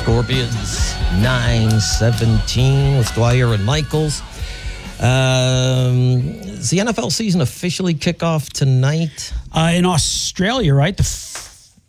Scorpions 9-17 with Dwyer and Michaels. Does the NFL season officially kick off tonight? In Australia, right? The